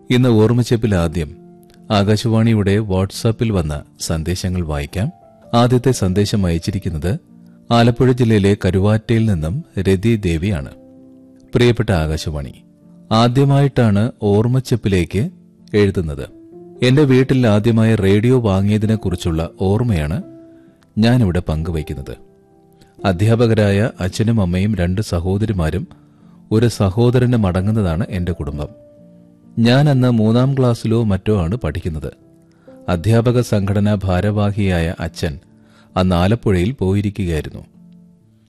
ഇന്ന് ഓർമ്മച്ചപ്പിൽ ആദ്യം ആകാശവാണിയുടെ വാട്സാപ്പിൽ വന്ന സന്ദേശങ്ങൾ വായിക്കാം. ആദ്യത്തെ സന്ദേശം അയച്ചിരിക്കുന്നത് ആലപ്പുഴ ജില്ലയിലെ കരുവാറ്റയിൽ നിന്നും രതി ദേവിയാണ്. പ്രിയപ്പെട്ട ആകാശവാണി, ആദ്യമായിട്ടാണ് ഓർമ്മച്ചപ്പിലേക്ക് എഴുതുന്നത്. എന്റെ വീട്ടിൽ ആദ്യമായി റേഡിയോ വാങ്ങിയതിനെക്കുറിച്ചുള്ള ഓർമ്മയാണ് ഞാനിവിടെ പങ്കുവയ്ക്കുന്നത്. അധ്യാപകരായ അച്ഛനും അമ്മയും 2 സഹോദരിമാരും ഒരു സഹോദരനും അടങ്ങുന്നതാണ് എന്റെ കുടുംബം. ഞാൻ അന്ന് 3ാം ക്ലാസ്സിലോ മറ്റോ ആണ് പഠിക്കുന്നത്. അധ്യാപക സംഘടനാ ഭാരവാഹിയായ അച്ഛൻ അന്ന് ആലപ്പുഴയിൽ പോയിരിക്കുകയായിരുന്നു.